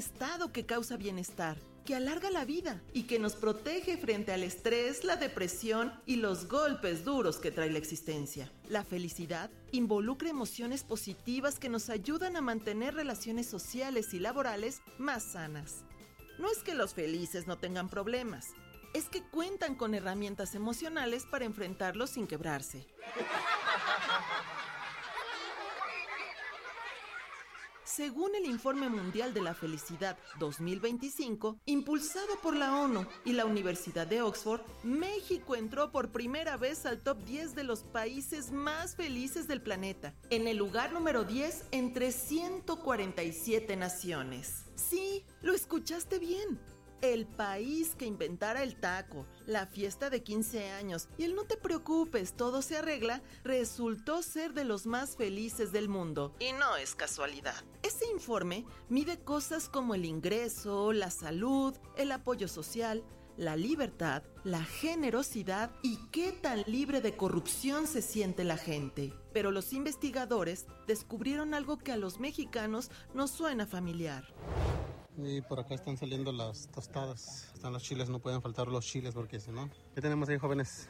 estado que causa bienestar, que alarga la vida y que nos protege frente al estrés, la depresión y los golpes duros que trae la existencia. La felicidad involucra emociones positivas que nos ayudan a mantener relaciones sociales y laborales más sanas. No es que los felices no tengan problemas, es que cuentan con herramientas emocionales para enfrentarlos sin quebrarse. Según el Informe Mundial de la Felicidad 2025, impulsado por la ONU y la Universidad de Oxford, México entró por primera vez al top 10 de los países más felices del planeta, en el lugar número 10 entre 147 naciones. Sí, lo escuchaste bien. El país que inventara el taco, la fiesta de 15 años y el no te preocupes, todo se arregla, resultó ser de los más felices del mundo. Y no es casualidad. Ese informe mide cosas como el ingreso, la salud, el apoyo social, la libertad, la generosidad y qué tan libre de corrupción se siente la gente. Pero los investigadores descubrieron algo que a los mexicanos nos suena familiar. Y por acá están saliendo las tostadas. Están los chiles, no pueden faltar los chiles porque si no... ¿Qué tenemos ahí, jóvenes?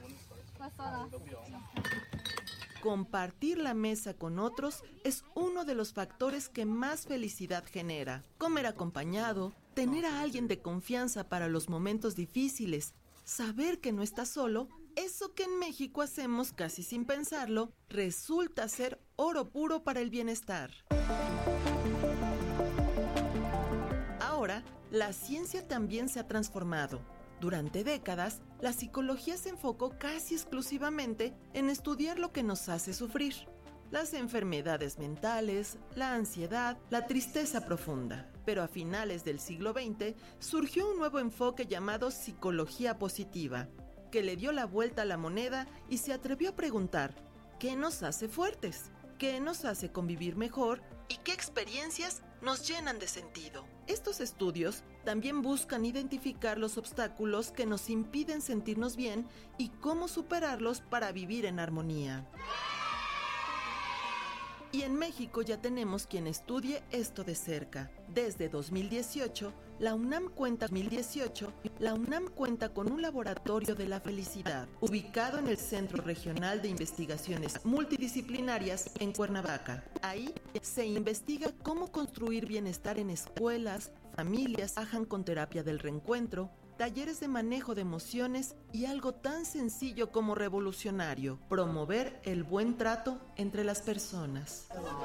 Compartir la mesa con otros es uno de los factores que más felicidad genera. Comer acompañado, tener a alguien de confianza para los momentos difíciles, saber que no estás solo, eso que en México hacemos casi sin pensarlo, resulta ser oro puro para el bienestar. Ahora, la ciencia también se ha transformado. Durante décadas, la psicología se enfocó casi exclusivamente en estudiar lo que nos hace sufrir. Las enfermedades mentales, la ansiedad, la tristeza profunda. Pero a finales del siglo XX surgió un nuevo enfoque llamado psicología positiva, que le dio la vuelta a la moneda y se atrevió a preguntar: ¿qué nos hace fuertes? ¿Qué nos hace convivir mejor? ¿Y qué experiencias nos llenan de sentido? Estos estudios también buscan identificar los obstáculos que nos impiden sentirnos bien y cómo superarlos para vivir en armonía. Y en México ya tenemos quien estudie esto de cerca. Desde 2018, la UNAM cuenta con un laboratorio de la felicidad, ubicado en el Centro Regional de Investigaciones Multidisciplinarias en Cuernavaca. Ahí se investiga cómo construir bienestar en escuelas, familias, trabajan con terapia del reencuentro, talleres de manejo de emociones y algo tan sencillo como revolucionario: promover el buen trato entre las personas.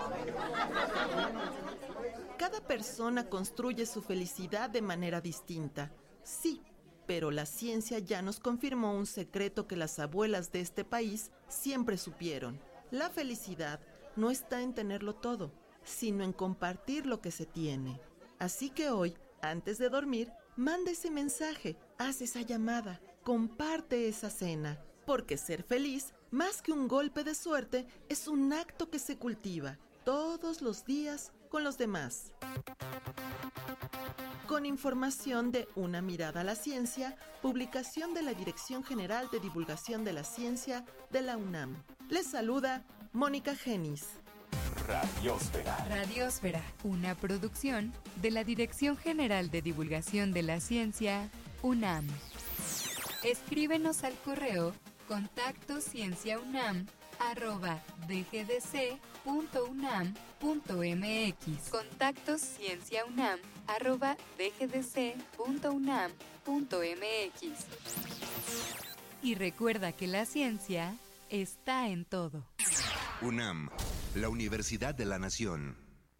Cada persona construye su felicidad de manera distinta, sí, pero la ciencia ya nos confirmó un secreto que las abuelas de este país siempre supieron. La felicidad no está en tenerlo todo, sino en compartir lo que se tiene. Así que hoy, antes de dormir, manda ese mensaje, haz esa llamada, comparte esa cena, porque ser feliz, más que un golpe de suerte, es un acto que se cultiva todos los días con los demás. Con información de Una Mirada a la Ciencia, publicación de la Dirección General de Divulgación de la Ciencia de la UNAM. Les saluda Mónica Genis. Radiósfera. Radiósfera, una producción de la Dirección General de Divulgación de la Ciencia, UNAM. Escríbenos al correo contactocienciaunam@dgdc.unam.mx. contactocienciaunam@dgdc.unam.mx. Y recuerda que la ciencia está en todo. UNAM, la Universidad de la Nación.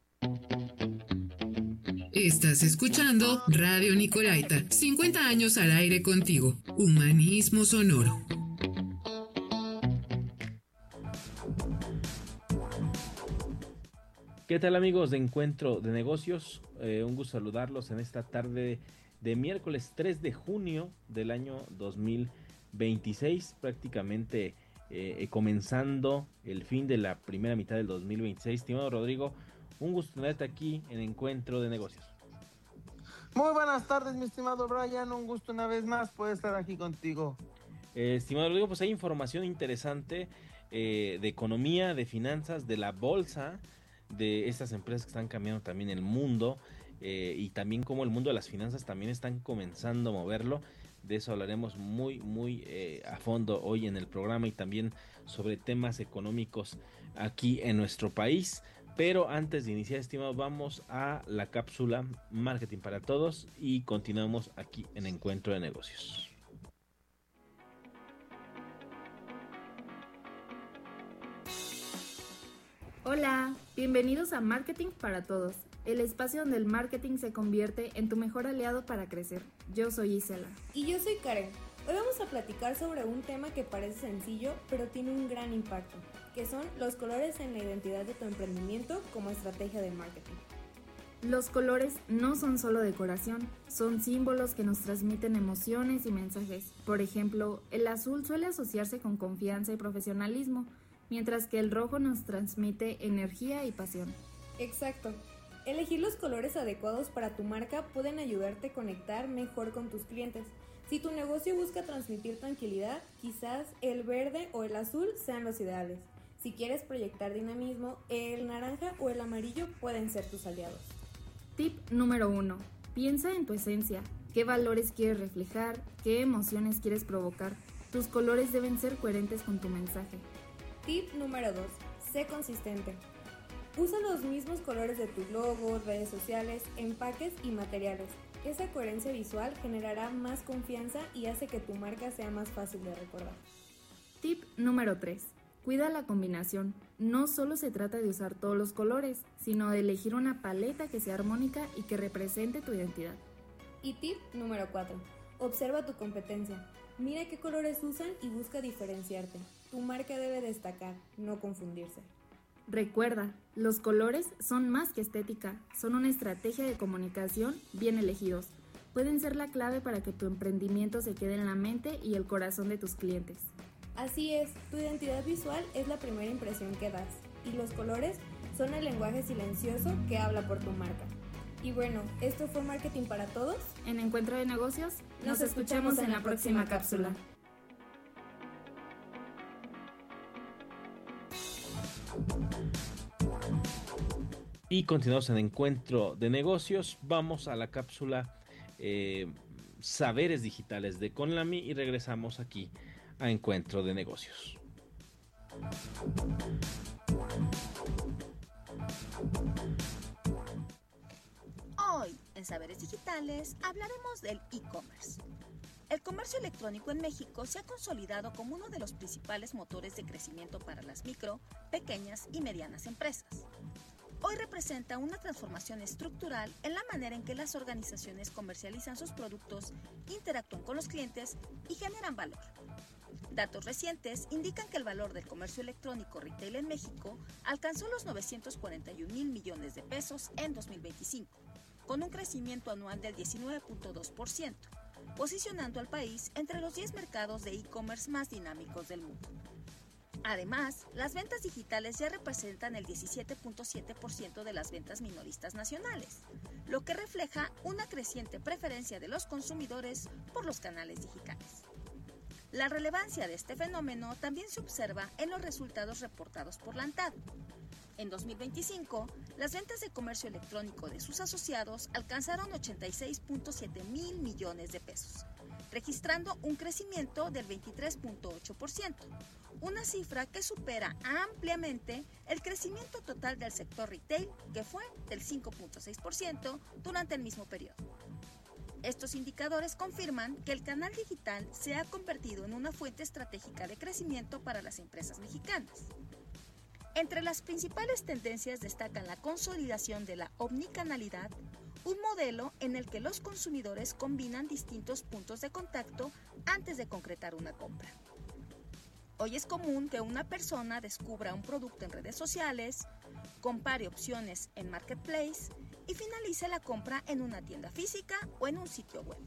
Estás escuchando Radio Nicolaita, 50 años al aire contigo. Humanismo sonoro. ¿Qué tal, amigos de Encuentro de Negocios? Un gusto saludarlos en esta tarde de miércoles 3 de junio del año 2026, prácticamente comenzando el fin de la primera mitad del 2026. Estimado Rodrigo, un gusto tenerte aquí en Encuentro de Negocios. Muy buenas tardes, mi estimado Brian, un gusto una vez más poder estar aquí contigo. Estimado Rodrigo, pues hay información interesante de economía, de finanzas, de la bolsa, de estas empresas que están cambiando también el mundo. y también cómo el mundo de las finanzas también están comenzando a moverlo. De eso hablaremos muy a fondo hoy en el programa, y también sobre temas económicos aquí en nuestro país. Pero antes de iniciar, estimados, vamos a la cápsula Marketing para Todos y continuamos aquí en Encuentro de Negocios. Hola, bienvenidos a Marketing para Todos, el espacio donde el marketing se convierte en tu mejor aliado para crecer. Yo soy Isela. Y yo soy Karen. Hoy vamos a platicar sobre un tema que parece sencillo, pero tiene un gran impacto, que son los colores en la identidad de tu emprendimiento como estrategia de marketing. Los colores no son solo decoración, son símbolos que nos transmiten emociones y mensajes. Por ejemplo, el azul suele asociarse con confianza y profesionalismo, mientras que el rojo nos transmite energía y pasión. Exacto. Elegir los colores adecuados para tu marca pueden ayudarte a conectar mejor con tus clientes. Si tu negocio busca transmitir tranquilidad, quizás el verde o el azul sean los ideales. Si quieres proyectar dinamismo, el naranja o el amarillo pueden ser tus aliados. Tip número 1. Piensa en tu esencia. ¿Qué valores quieres reflejar? ¿Qué emociones quieres provocar? Tus colores deben ser coherentes con tu mensaje. Tip número 2. Sé consistente. Usa los mismos colores de tu logo, redes sociales, empaques y materiales. Esa coherencia visual generará más confianza y hace que tu marca sea más fácil de recordar. Tip número 3. Cuida la combinación. No solo se trata de usar todos los colores, sino de elegir una paleta que sea armónica y que represente tu identidad. Y tip número 4. Observa tu competencia. Mira qué colores usan y busca diferenciarte. Tu marca debe destacar, no confundirse. Recuerda, los colores son más que estética, son una estrategia de comunicación bien elegidos. Pueden ser la clave para que tu emprendimiento se quede en la mente y el corazón de tus clientes. Así es, tu identidad visual es la primera impresión que das, y los colores son el lenguaje silencioso que habla por tu marca. Y bueno, esto fue Marketing para Todos. En Encuentro de Negocios, nos escuchamos en la próxima cápsula. Y continuamos en Encuentro de Negocios. Vamos a la cápsula Saberes Digitales de Conlami y regresamos aquí a Encuentro de Negocios. Hoy, en Saberes Digitales, hablaremos del e-commerce. El comercio electrónico en México se ha consolidado como uno de los principales motores de crecimiento para las micro, pequeñas y medianas empresas. Hoy representa una transformación estructural en la manera en que las organizaciones comercializan sus productos, interactúan con los clientes y generan valor. Datos recientes indican que el valor del comercio electrónico retail en México alcanzó los 941,000 millones de pesos en 2025, con un crecimiento anual del 19.2%, posicionando al país entre los 10 mercados de e-commerce más dinámicos del mundo. Además, las ventas digitales ya representan el 17.7% de las ventas minoristas nacionales, lo que refleja una creciente preferencia de los consumidores por los canales digitales. La relevancia de este fenómeno también se observa en los resultados reportados por la ANTAD. En 2025, las ventas de comercio electrónico de sus asociados alcanzaron 86.7 mil millones de pesos, registrando un crecimiento del 23.8%, una cifra que supera ampliamente el crecimiento total del sector retail, que fue del 5.6% durante el mismo periodo. Estos indicadores confirman que el canal digital se ha convertido en una fuente estratégica de crecimiento para las empresas mexicanas. Entre las principales tendencias destacan la consolidación de la omnicanalidad, un modelo en el que los consumidores combinan distintos puntos de contacto antes de concretar una compra. Hoy es común que una persona descubra un producto en redes sociales, compare opciones en Marketplace y finalice la compra en una tienda física o en un sitio web.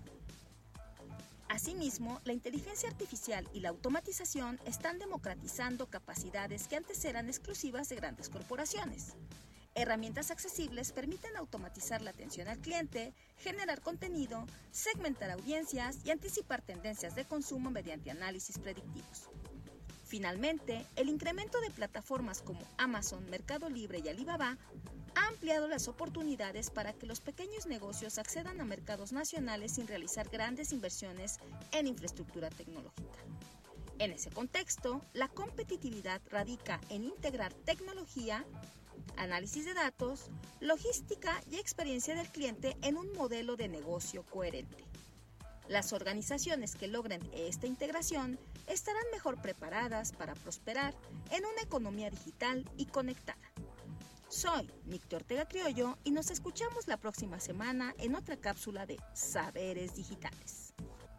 Asimismo, la inteligencia artificial y la automatización están democratizando capacidades que antes eran exclusivas de grandes corporaciones. Herramientas accesibles permiten automatizar la atención al cliente, generar contenido, segmentar audiencias y anticipar tendencias de consumo mediante análisis predictivos. Finalmente, el incremento de plataformas como Amazon, Mercado Libre y Alibaba ha ampliado las oportunidades para que los pequeños negocios accedan a mercados nacionales sin realizar grandes inversiones en infraestructura tecnológica. En ese contexto, la competitividad radica en integrar tecnología, análisis de datos, logística y experiencia del cliente en un modelo de negocio coherente. Las organizaciones que logren esta integración estarán mejor preparadas para prosperar en una economía digital y conectada. Soy Nicte Ortega Criollo y nos escuchamos la próxima semana en otra cápsula de Saberes Digitales.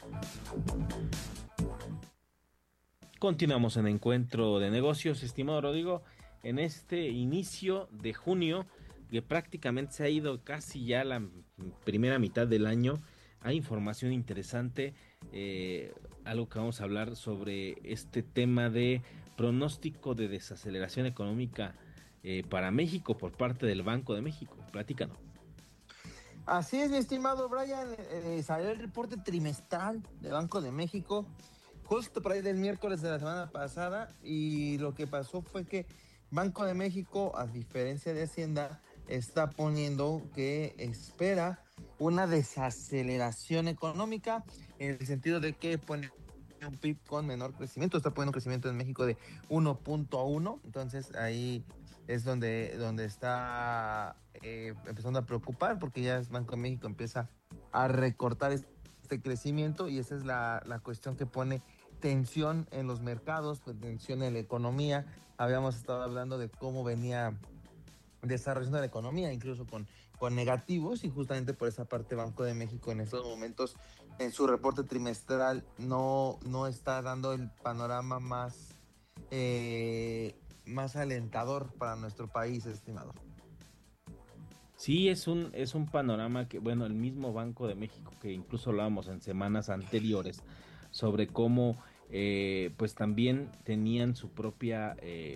Continuamos en Encuentro de Negocios, estimado Rodrigo, en este inicio de junio, que prácticamente se ha ido casi ya la primera mitad del año. Hay información interesante, algo que vamos a hablar sobre este tema de pronóstico de desaceleración económica para México por parte del Banco de México. Platícanos. Así es, mi estimado Brian, salió el reporte trimestral del Banco de México justo por ahí del miércoles de la semana pasada, y lo que pasó fue que Banco de México, a diferencia de Hacienda, está poniendo que espera una desaceleración económica, en el sentido de que pone un PIB con menor crecimiento, está poniendo un crecimiento en México de 1.1, entonces ahí es donde está empezando a preocupar, porque ya Banco de México empieza a recortar este crecimiento, y esa es la cuestión que pone tensión en los mercados, pues, tensión en la economía. Habíamos estado hablando de cómo venía desarrollando la economía, incluso con negativos, y justamente por esa parte Banco de México en estos momentos, en su reporte trimestral, no está dando el panorama más alentador para nuestro país, estimado. Sí, es un panorama que, bueno, el mismo Banco de México, que incluso hablábamos en semanas anteriores sobre cómo pues también tenían su propia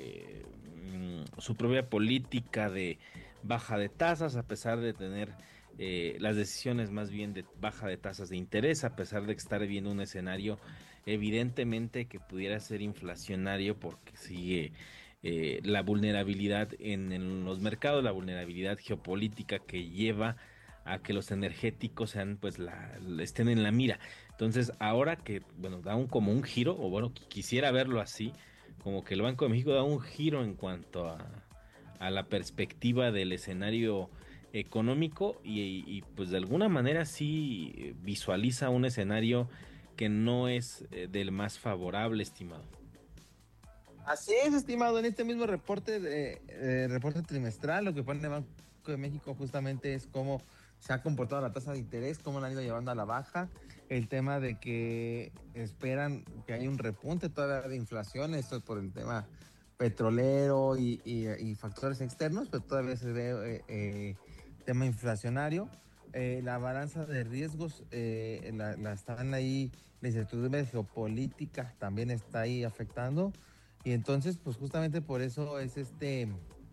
política de baja de tasas, a pesar de tener las decisiones más bien de baja de tasas de interés, a pesar de estar viendo un escenario evidentemente que pudiera ser inflacionario, porque sigue la vulnerabilidad en los mercados, la vulnerabilidad geopolítica que lleva a que los energéticos sean, pues, estén en la mira. Entonces, ahora que, bueno, da como un giro, o bueno, quisiera verlo así, como que el Banco de México da un giro en cuanto a la perspectiva del escenario económico, y pues de alguna manera sí visualiza un escenario que no es del más favorable, estimado. Así es, estimado. En este mismo reporte trimestral, lo que pone el Banco de México justamente es cómo se ha comportado la tasa de interés, cómo la han ido llevando a la baja, el tema de que esperan que haya un repunte todavía de inflación, esto es por el tema petrolero y factores externos, pero todavía se ve tema inflacionario. La balanza de riesgos la están ahí, la incertidumbre geopolítica también está ahí afectando, y entonces pues justamente por eso es este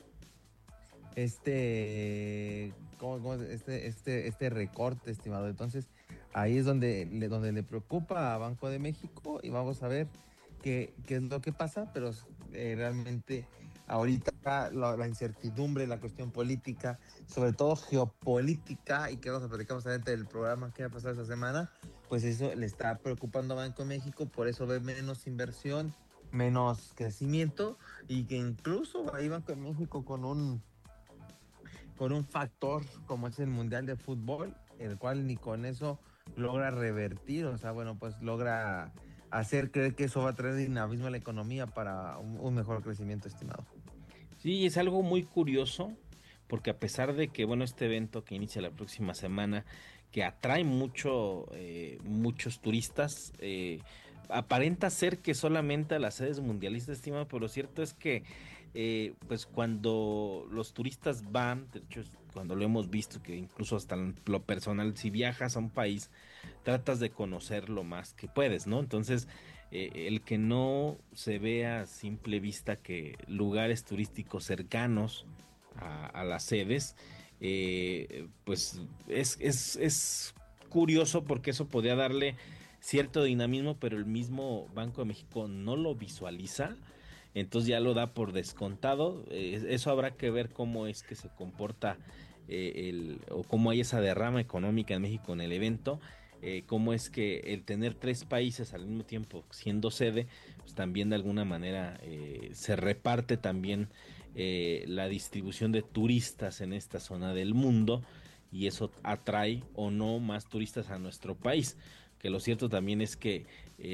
recorte, estimado. Entonces ahí es donde le preocupa a Banco de México, y vamos a ver qué es lo que pasa, pero realmente ahorita la incertidumbre, la cuestión política, sobre todo geopolítica, y que vamos a platicar más adelante del programa que va a pasar esta semana, pues eso le está preocupando a Banco de México, por eso ve menos inversión, menos crecimiento, y que incluso ahí Banco de México con un factor como es el Mundial de Fútbol, el cual ni con eso logra revertir, o sea, bueno, pues logra hacer creer que eso va a traer dinamismo a la economía para un mejor crecimiento, estimado. Sí, es algo muy curioso, porque a pesar de que, bueno, este evento que inicia la próxima semana, que atrae muchos turistas, aparenta ser que solamente a las sedes mundialistas, estimado, pero lo cierto es que pues cuando los turistas van, de hecho cuando lo hemos visto, que incluso hasta lo personal, si viajas a un país, tratas de conocer lo más que puedes, ¿no? Entonces, el que no se vea a simple vista que lugares turísticos cercanos a las sedes, pues es curioso, porque eso podría darle cierto dinamismo, pero el mismo Banco de México no lo visualiza. entonces ya lo da por descontado. Eso habrá que ver cómo es que se comporta o cómo hay esa derrama económica en México en el evento. Cómo es que el tener 3 países al mismo tiempo siendo sede, pues también de alguna manera se reparte también la distribución de turistas en esta zona del mundo, y eso atrae o no más turistas a nuestro país, que lo cierto también es que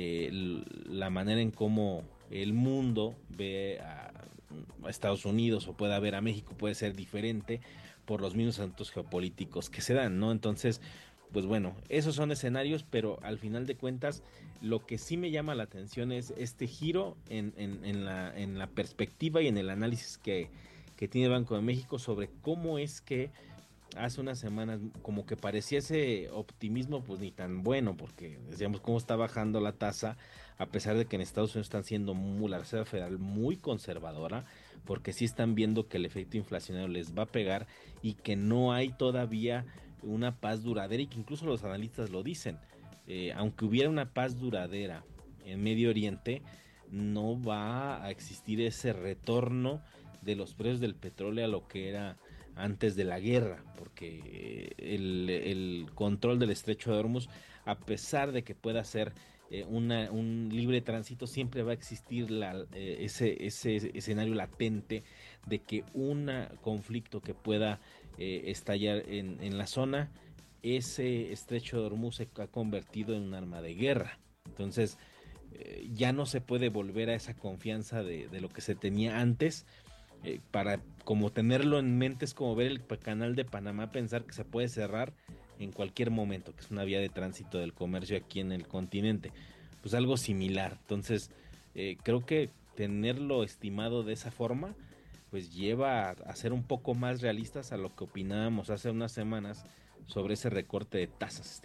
la manera en cómo el mundo ve a Estados Unidos o pueda ver a México puede ser diferente por los mismos asuntos geopolíticos que se dan, ¿no? Entonces, pues bueno, esos son escenarios, pero al final de cuentas lo que sí me llama la atención es este giro en la perspectiva y en el análisis que tiene Banco de México sobre cómo es que hace unas semanas como que parecía ese optimismo pues ni tan bueno, porque decíamos cómo está bajando la tasa, a pesar de que en Estados Unidos están siendo la Reserva Federal muy conservadora, porque sí están viendo que el efecto inflacionario les va a pegar y que no hay todavía una paz duradera, y que incluso los analistas lo dicen. Aunque hubiera una paz duradera en Medio Oriente, no va a existir ese retorno de los precios del petróleo a lo que era antes de la guerra, porque el control del estrecho de Hormuz, a pesar de que pueda ser un libre tránsito, siempre va a existir ese escenario latente de que un conflicto que pueda estallar en la zona, ese estrecho de Hormuz se ha convertido en un arma de guerra. Entonces ya no se puede volver a esa confianza de lo que se tenía antes. Para como tenerlo en mente es como ver el canal de Panamá, pensar que se puede cerrar en cualquier momento, que es una vía de tránsito del comercio aquí en el continente, pues algo similar. Entonces creo que tenerlo estimado de esa forma pues lleva a ser un poco más realistas a lo que opinábamos hace unas semanas sobre ese recorte de tasas.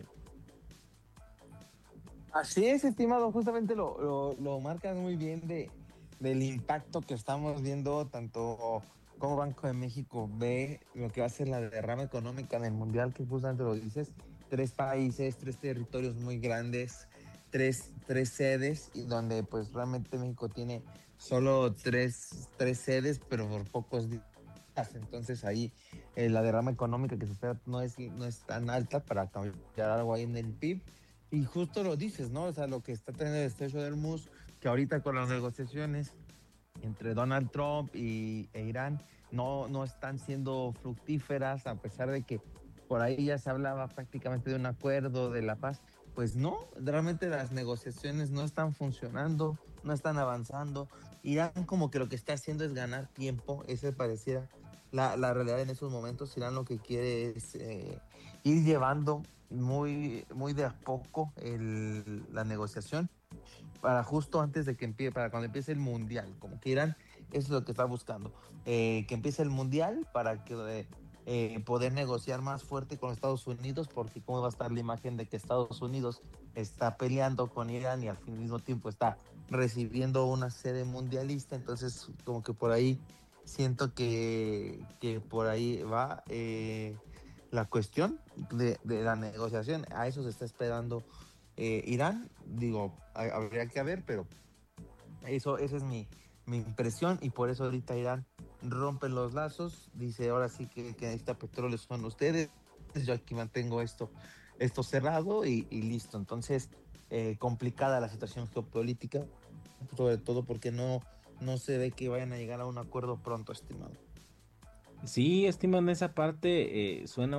Así es, estimado, justamente lo marcas muy bien del impacto que estamos viendo, tanto como Banco de México ve lo que va a ser la derrama económica en el Mundial, que justamente lo dices, 3 países, 3 territorios muy grandes, 3 sedes, y donde pues realmente México tiene solo 3 sedes, pero por pocos días. Entonces ahí la derrama económica que se espera no es tan alta para cambiar algo ahí en el PIB. Y justo lo dices, ¿no? O sea, lo que está teniendo el estrecho de Hormuz, que ahorita con las negociaciones entre Donald Trump e Irán no están siendo fructíferas, a pesar de que por ahí ya se hablaba prácticamente de un acuerdo de la paz. Pues no, realmente las negociaciones no están funcionando, no están avanzando. Irán como que lo que está haciendo es ganar tiempo, esa pareciera la realidad en esos momentos. Irán lo que quiere es ir llevando muy de a poco la negociación para justo antes de que empiece, para cuando empiece el Mundial, como que Irán eso es lo que está buscando, que empiece el Mundial para que poder negociar más fuerte con Estados Unidos, porque cómo va a estar la imagen de que Estados Unidos está peleando con Irán y al mismo tiempo está recibiendo una sede mundialista. Entonces como que por ahí siento que por ahí va la cuestión de la negociación. A eso se está esperando Irán. Digo, habría que ver, pero esa es mi impresión, y por eso ahorita Irán rompe los lazos, dice ahora sí que necesita petróleo son ustedes, yo aquí mantengo esto cerrado y listo. Entonces complicada la situación geopolítica, sobre todo porque no se ve que vayan a llegar a un acuerdo pronto, estimado. Sí, estimado, en esa parte suena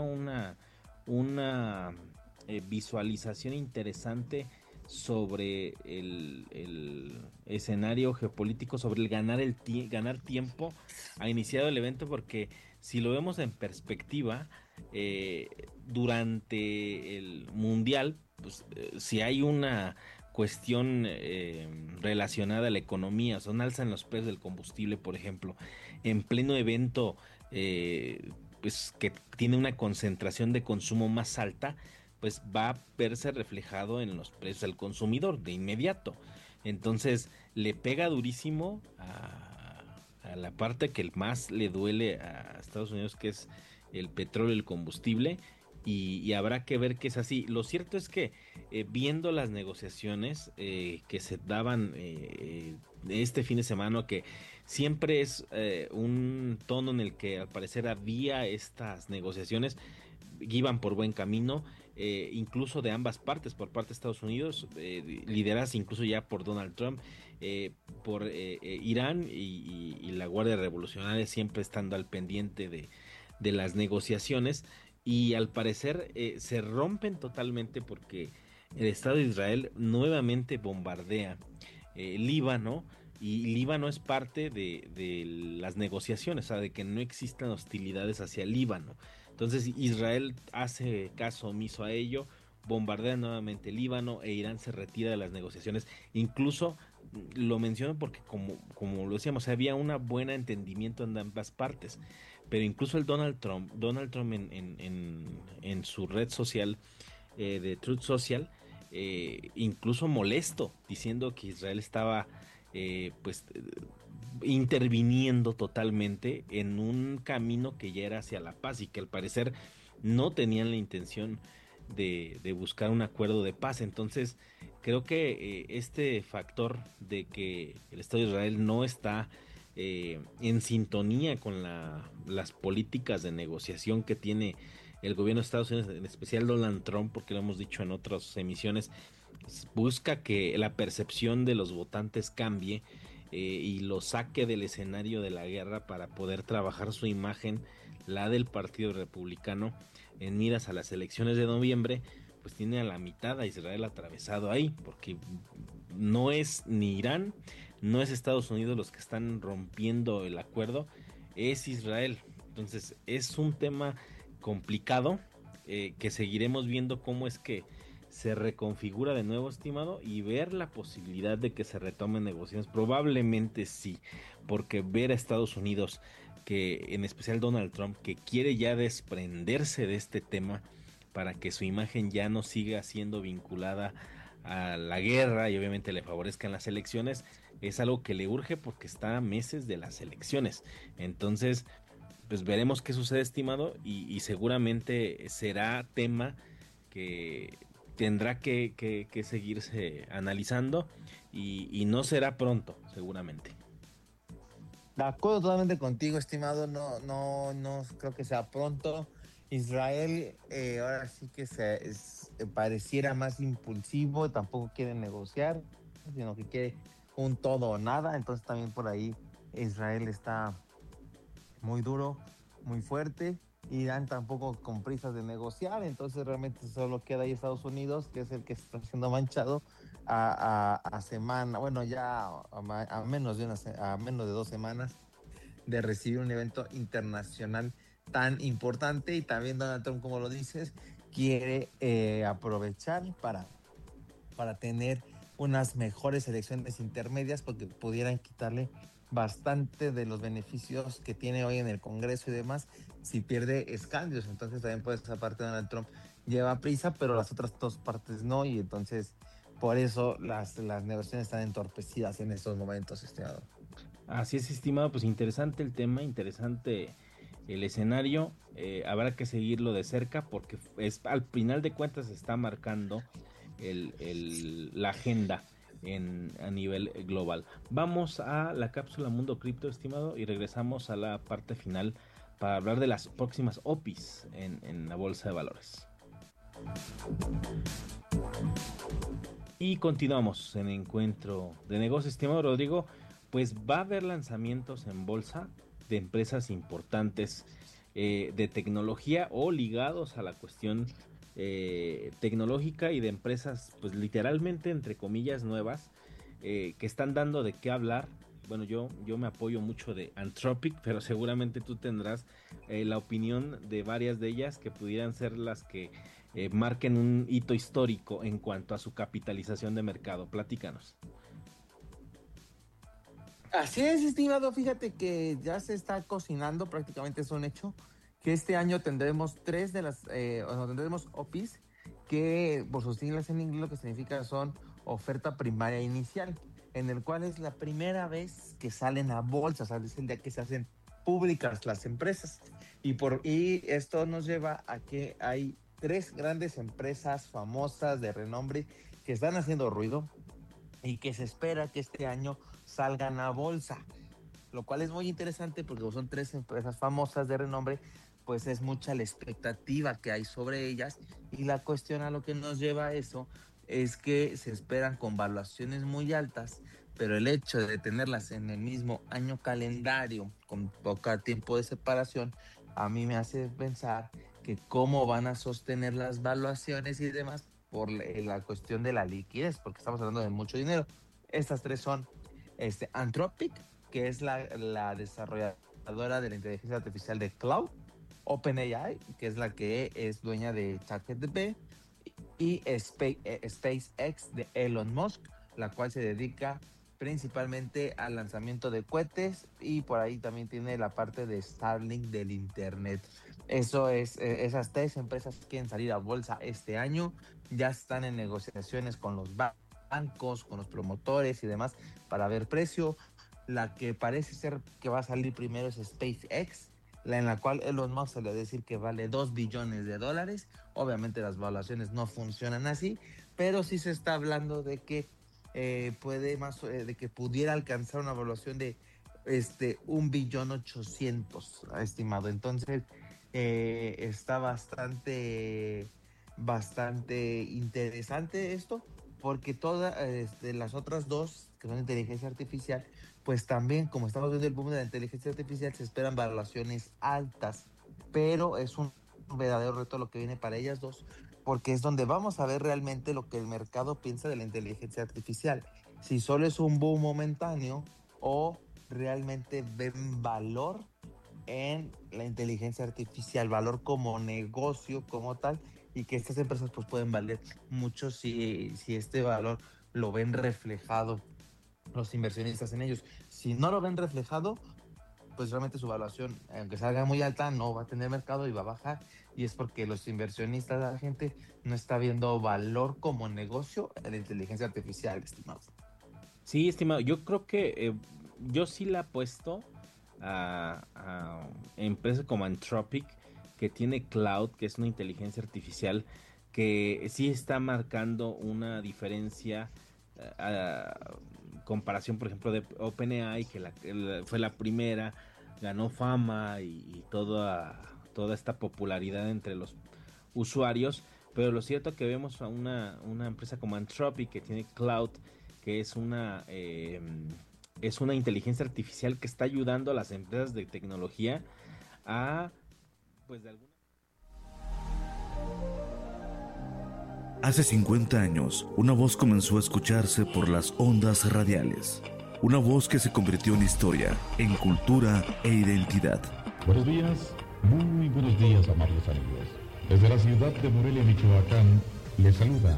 una visualización interesante sobre el escenario geopolítico, sobre el ganar tiempo a iniciado el evento, porque si lo vemos en perspectiva, durante el Mundial, pues si hay una cuestión relacionada a la economía, son alza en los precios del combustible, por ejemplo, en pleno evento, pues que tiene una concentración de consumo más alta, pues va a verse reflejado en los precios al consumidor de inmediato. Entonces le pega durísimo a la parte que más le duele a Estados Unidos, que es el petróleo y el combustible, y habrá que ver que es así. Lo cierto es que viendo las negociaciones que se daban este fin de semana, que siempre es un tono en el que al parecer había estas negociaciones, iban por buen camino, incluso de ambas partes, por parte de Estados Unidos, lideradas incluso ya por Donald Trump, por Irán y la Guardia Revolucionaria siempre estando al pendiente de las negociaciones, y al parecer se rompen totalmente porque el Estado de Israel nuevamente bombardea Líbano, y Líbano es parte de las negociaciones, o sea, de que no existan hostilidades hacia Líbano. Entonces Israel hace caso omiso a ello, bombardea nuevamente Líbano e Irán se retira de las negociaciones. Incluso lo menciono porque como lo decíamos, había un buen entendimiento en ambas partes, pero incluso el Donald Trump en su red social de Truth Social, incluso molesto, diciendo que Israel estaba interviniendo totalmente en un camino que ya era hacia la paz y que al parecer no tenían la intención de buscar un acuerdo de paz. Entonces creo que este factor de que el Estado de Israel no está en sintonía con las políticas de negociación que tiene el gobierno de Estados Unidos, en especial Donald Trump, porque lo hemos dicho en otras emisiones, busca que la percepción de los votantes cambie y lo saque del escenario de la guerra para poder trabajar su imagen, la del Partido Republicano, en miras a las elecciones de noviembre. Pues tiene a la mitad a Israel atravesado ahí, porque no es ni Irán, no es Estados Unidos los que están rompiendo el acuerdo, es Israel. Entonces es un tema complicado que seguiremos viendo cómo es que se reconfigura de nuevo, estimado, y ver la posibilidad de que se retomen negociaciones. Probablemente sí, porque ver a Estados Unidos, que en especial Donald Trump, que quiere ya desprenderse de este tema para que su imagen ya no siga siendo vinculada a la guerra y obviamente le favorezcan las elecciones, es algo que le urge porque está a meses de las elecciones. Entonces pues veremos qué sucede, estimado, y seguramente será tema que tendrá que seguirse analizando y no será pronto, seguramente. De acuerdo totalmente contigo, estimado. No creo que sea pronto. Israel ahora sí que pareciera más impulsivo, tampoco quiere negociar, sino que quiere un todo o nada. Entonces también por ahí Israel está muy duro, muy fuerte. Irán tampoco con prisas de negociar, entonces realmente solo queda ahí Estados Unidos, que es el que está siendo manchado a semana, bueno, ya a menos de 2 semanas de recibir un evento internacional tan importante. Y también Donald Trump, como lo dices, quiere aprovechar para tener unas mejores elecciones intermedias, porque pudieran quitarle bastante de los beneficios que tiene hoy en el Congreso y demás si pierde escaños. Entonces también por esa parte Donald Trump lleva prisa, pero las otras dos partes no, y entonces por eso las negociaciones están entorpecidas en estos momentos, estimado. Así es, estimado, pues interesante el tema, interesante el escenario, habrá que seguirlo de cerca porque al final de cuentas se está marcando la agenda a nivel global. Vamos a la cápsula Mundo Cripto, estimado, y regresamos a la parte final para hablar de las próximas OPIs en la bolsa de valores. Y continuamos en Encuentro de Negocios, estimado Rodrigo. Pues va a haber lanzamientos en bolsa de empresas importantes de tecnología o ligados a la cuestión tecnológica, y de empresas pues literalmente entre comillas nuevas que están dando de qué hablar. Bueno, yo me apoyo mucho de Anthropic, pero seguramente tú tendrás la opinión de varias de ellas que pudieran ser las que marquen un hito histórico en cuanto a su capitalización de mercado. Platícanos. Así es, estimado. Fíjate que ya se está cocinando, prácticamente es un hecho, que este año tendremos tendremos OPIs, que por sus siglas en inglés lo que significa son oferta primaria inicial, en el cual es la primera vez que salen a bolsa, o sea, es el día que se hacen públicas las empresas. Y esto nos lleva a que hay 3 grandes empresas famosas de renombre que están haciendo ruido y que se espera que este año salgan a bolsa, lo cual es muy interesante porque son 3 empresas famosas de renombre, pues es mucha la expectativa que hay sobre ellas, y la cuestión a lo que nos lleva a eso es que se esperan con valuaciones muy altas, pero el hecho de tenerlas en el mismo año calendario, con poco tiempo de separación, a mí me hace pensar que cómo van a sostener las valuaciones y demás por la cuestión de la liquidez, porque estamos hablando de mucho dinero. Estas 3 son Anthropic, que es la desarrolladora de la inteligencia artificial de Cloud, OpenAI, que es la que es dueña de ChatGPT, y SpaceX de Elon Musk, la cual se dedica principalmente al lanzamiento de cohetes, y por ahí también tiene la parte de Starlink del internet. Eso es, esas 3 empresas quieren salir a bolsa este año, ya están en negociaciones con los bancos, con los promotores y demás para ver precio. La que parece ser que va a salir primero es SpaceX, en la cual Elon Musk se le va a decir que vale $2 billones. Obviamente las valuaciones no funcionan así, pero sí se está hablando de que de que pudiera alcanzar una evaluación de $1.8 billones estimado. Entonces está bastante interesante esto, porque todas las otras 2 que son inteligencia artificial, pues también, como estamos viendo el boom de la inteligencia artificial, se esperan valoraciones altas, pero es un verdadero reto lo que viene para ellas 2, porque es donde vamos a ver realmente lo que el mercado piensa de la inteligencia artificial, si solo es un boom momentáneo o realmente ven valor en la inteligencia artificial, valor como negocio, como tal, y que estas empresas pues pueden valer mucho si este valor lo ven reflejado los inversionistas en ellos. Si no lo ven reflejado, pues realmente su valuación, aunque salga muy alta, no va a tener mercado y va a bajar, y es porque los inversionistas, la gente, no está viendo valor como negocio en la inteligencia artificial, estimado. Sí, estimado, yo creo que yo sí le apuesto a empresas como Anthropic, que tiene Cloud, que es una inteligencia artificial que sí está marcando una diferencia comparación, por ejemplo, de OpenAI, que fue la primera, ganó fama y toda esta popularidad entre los usuarios, pero lo cierto es que vemos a una empresa como Anthropic, que tiene Cloud, que es una inteligencia artificial que está ayudando a las empresas de tecnología a, pues de alguna... Hace 50 años, una voz comenzó a escucharse por las ondas radiales. Una voz que se convirtió en historia, en cultura e identidad. Buenos días, muy buenos días, amables amigos. Desde la ciudad de Morelia, Michoacán, les saluda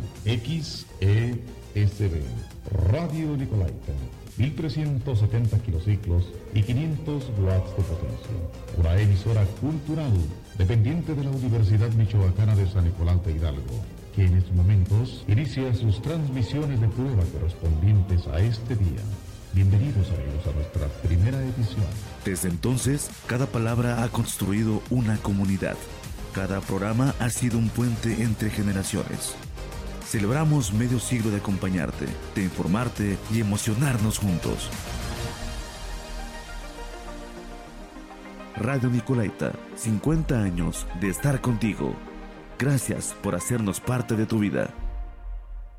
XESB, Radio Nicolaita, 1370 kilociclos y 500 watts de potencia. Una emisora cultural dependiente de la Universidad Michoacana de San Nicolás de Hidalgo, que en estos momentos inicia sus transmisiones de prueba correspondientes a este día. Bienvenidos, amigos, a nuestra primera edición. Desde entonces, cada palabra ha construido una comunidad. Cada programa ha sido un puente entre generaciones. Celebramos medio siglo de acompañarte, de informarte y emocionarnos juntos. Radio Nicolaita, 50 años de estar contigo. Gracias por hacernos parte de tu vida.